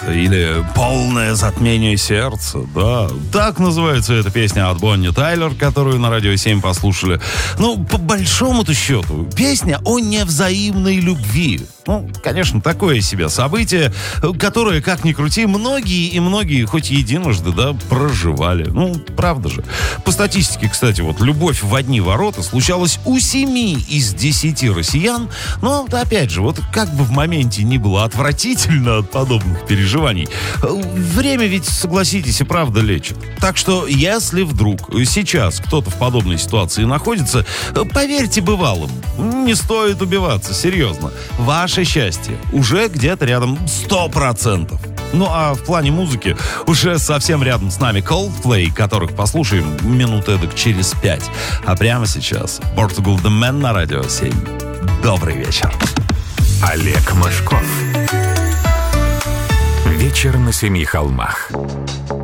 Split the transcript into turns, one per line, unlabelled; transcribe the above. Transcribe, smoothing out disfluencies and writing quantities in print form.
или «Полное затмение сердца». Да, так называется эта песня от Бонни Тайлер, которую на Радио 7 послушали. Ну, по большому-то счету, песня о невзаимной любви. Ну, конечно, такое себе событие, которое, как ни крути, многие хоть единожды, да, проживали. Ну, правда же. По статистике, кстати, вот любовь в одни ворота случалась у 7 из 10 россиян. Но, опять же, вот как бы в моменте ни было отвратительно от подобных переживаний, время ведь, согласитесь, и правда лечит. Так что, если вдруг сейчас кто-то в подобной ситуации находится, поверьте бывалым, не стоит убиваться, серьезно. Ваше счастье уже где-то рядом 100%. Ну а в плане музыки уже совсем рядом с нами Coldplay, которых послушаем минут эдак через 5. А прямо сейчас Portugal The Man на Радио 7. Добрый вечер.
Олег Мошков. Вечер на 7 холмах.